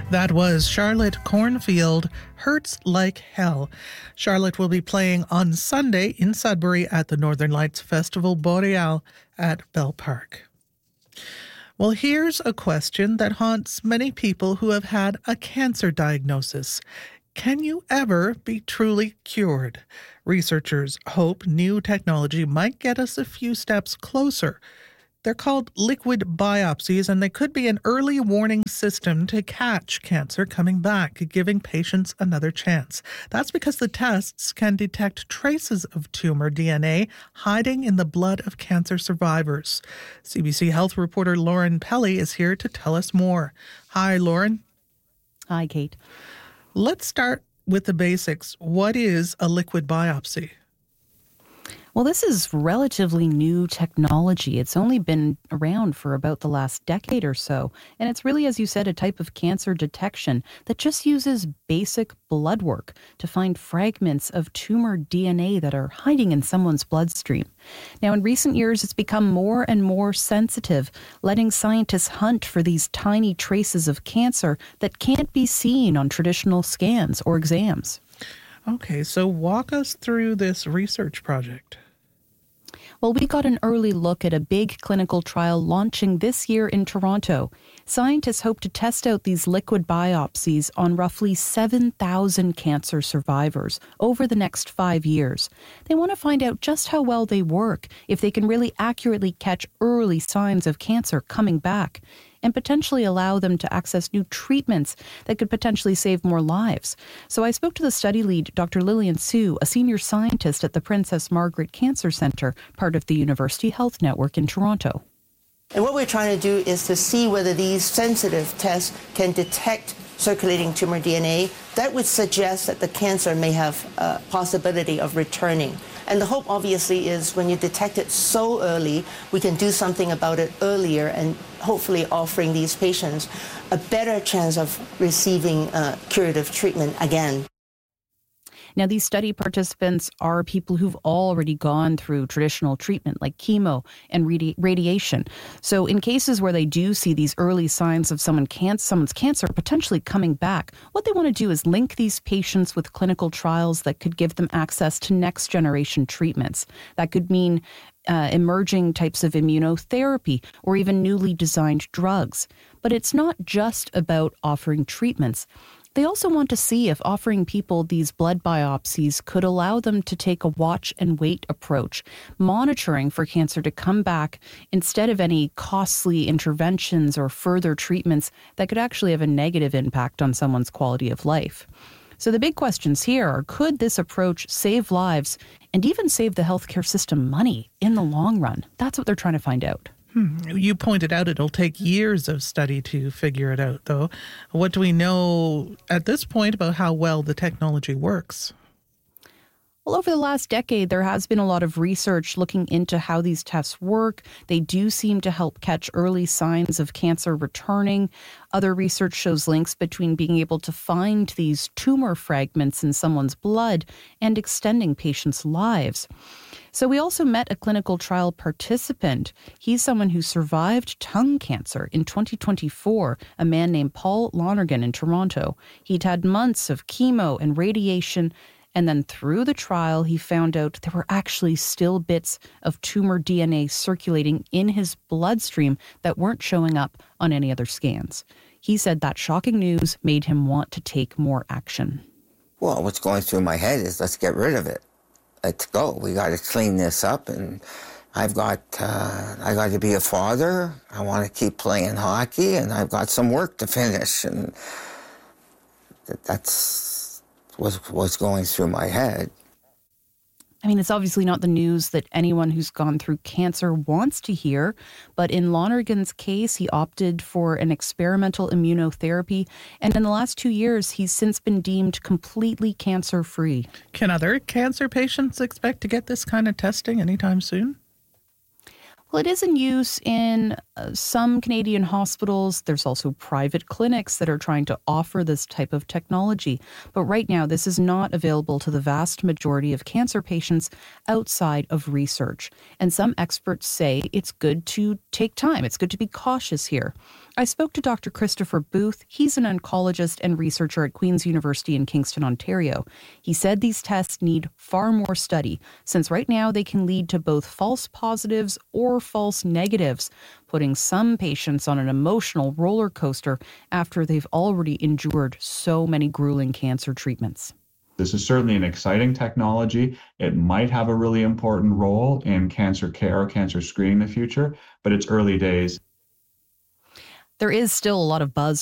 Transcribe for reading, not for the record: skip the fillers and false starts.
That was Charlotte Cornfield, Hurts Like Hell. Charlotte will be playing on Sunday in Sudbury at the Northern Lights Festival Boreal at Bell Park. Well, here's a question that haunts many people who have had a cancer diagnosis. Can you ever be truly cured? Researchers hope new technology might get us a few steps closer. They're called liquid biopsies, and they could be an early warning system to catch cancer coming back, giving patients another chance. That's because the tests can detect traces of tumor DNA hiding in the blood of cancer survivors. CBC Health reporter Lauren Pelly is here to tell us more. Hi, Lauren. Hi, Kate. Let's start with the basics. What is a liquid biopsy? Well, this is relatively new technology. It's only been around for about the last decade or so. And it's really, as you said, a type of cancer detection that just uses basic blood work to find fragments of tumor DNA that are hiding in someone's bloodstream. Now, in recent years, it's become more and more sensitive, letting scientists hunt for these tiny traces of cancer that can't be seen on traditional scans or exams. Okay, so walk us through this research project. Well, we got an early look at a big clinical trial launching this year in Toronto. Scientists hope to test out these liquid biopsies on roughly 7,000 cancer survivors over the next 5 years. They want to find out just how well they work, if they can really accurately catch early signs of cancer coming back, and potentially allow them to access new treatments that could potentially save more lives. So I spoke to the study lead, Dr. Lillian Su, a senior scientist at the Princess Margaret Cancer Centre, part of the University Health Network in Toronto. And what we're trying to do is to see whether these sensitive tests can detect circulating tumor DNA. That would suggest that the cancer may have a possibility of returning. And the hope, obviously, is when you detect it so early, we can do something about it earlier and hopefully offering these patients a better chance of receiving curative treatment again. Now, these study participants are people who've already gone through traditional treatment like chemo and radiation. So in cases where they do see these early signs of someone's cancer potentially coming back, what they want to do is link these patients with clinical trials that could give them access to next generation treatments. That could mean emerging types of immunotherapy or even newly designed drugs. But it's not just about offering treatments. They also want to see if offering people these blood biopsies could allow them to take a watch and wait approach, monitoring for cancer to come back instead of any costly interventions or further treatments that could actually have a negative impact on someone's quality of life. So the big questions here are, could this approach save lives and even save the healthcare system money in the long run? That's what they're trying to find out. You pointed out it'll take years of study to figure it out, though. What do we know at this point about how well the technology works? Well, over the last decade, there has been a lot of research looking into how these tests work. They do seem to help catch early signs of cancer returning. Other research shows links between being able to find these tumor fragments in someone's blood and extending patients' lives. So we also met a clinical trial participant. He's someone who survived tongue cancer in 2024, a man named Paul Lonergan in Toronto. He'd had months of chemo and radiation, and then through the trial, he found out there were actually still bits of tumor DNA circulating in his bloodstream that weren't showing up on any other scans. He said that shocking news made him want to take more action. Well, what's going through my head is let's get rid of it. Let's go. We got to clean this up, and I got to be a father. I want to keep playing hockey, and I've got some work to finish, and that's what's going through my head. I mean, it's obviously not the news that anyone who's gone through cancer wants to hear, but in Lonergan's case, he opted for an experimental immunotherapy, and in the last 2 years, he's since been deemed completely cancer-free. Can other cancer patients expect to get this kind of testing anytime soon? Well, it is in use in some Canadian hospitals. There's also private clinics that are trying to offer this type of technology. But right now, this is not available to the vast majority of cancer patients outside of research. And some experts say it's good to take time. It's good to be cautious here. I spoke to Dr. Christopher Booth. He's an oncologist and researcher at Queen's University in Kingston, Ontario. He said these tests need far more study, since right now they can lead to both false positives or false negatives, putting some patients on an emotional roller coaster after they've already endured so many grueling cancer treatments. This is certainly an exciting technology. It might have a really important role in cancer care or cancer screening in the future, but it's early days. There is still a lot of buzz